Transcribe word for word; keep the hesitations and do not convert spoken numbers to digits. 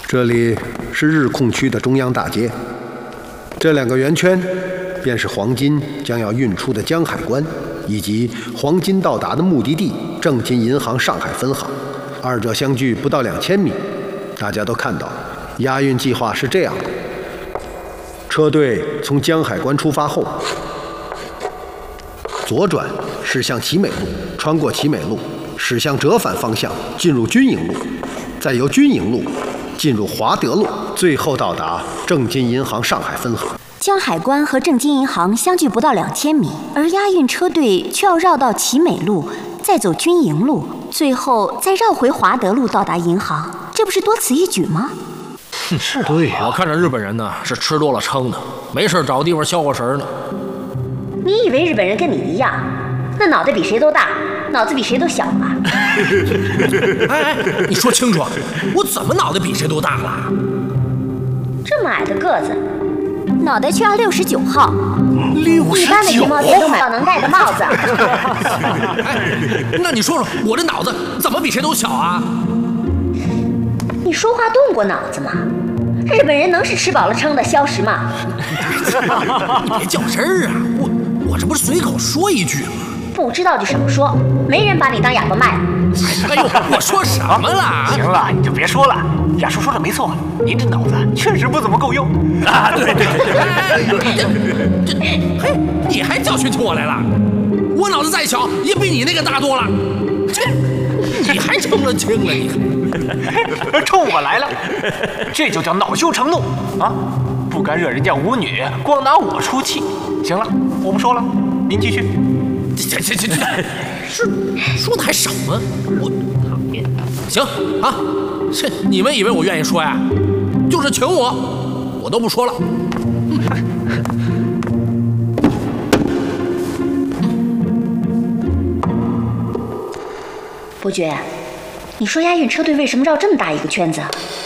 这里是日控区的中央大街，这两个圆圈便是黄金将要运出的江海关，以及黄金到达的目的地正金银行上海分行，二者相距不到两千米。大家都看到，押运计划是这样的：车队从江海关出发后，左转驶向奇美路，穿过奇美路，驶向折返方向，进入军营路，再由军营路进入华德路，最后到达正金银行上海分行。 江海关和正金银行相距不到两千米，而押运车队却要绕到奇美路，再走军营路，最后再绕回华德路到达银行，这不是多此一举吗？ 是、啊，对呀、啊。我看着日本人呢是吃多了撑的，没事找地方消消食呢。 你以为日本人跟你一样，那脑袋比谁都大，脑子比谁都小啊？ 哎哎，你说清楚，我怎么脑袋比谁都大了？ 这么矮的个子， 脑袋却要六十九号。 六十九？ 一般的衣帽店都买到能戴的帽子。 哎，那你说说，我这脑子怎么比谁都小啊？ 你说话动过脑子吗？日本人能是吃饱了撑的消食吗？ 你别较真儿啊！我我这不是随口说一句吗？ 不知道就少说，没人把你当哑巴卖。 哎呦，我说什么了？ 行了，你就别说了。亚叔说的没错，您这脑子确实不怎么够用啊！对对对，这嘿，你还教训起我来了？我脑子再小，也比你那个大多了。这你还成了轻了你？ 冲我来了，这就叫恼羞成怒啊！不干惹人家舞女，光拿我出气。行了，我不说了，您继续。 这这这这，是说的还少吗？我讨厌。行啊，这你们以为我愿意说呀？就是请我，我都不说了。 伯爵，你说押运车队为什么绕这么大一个圈子？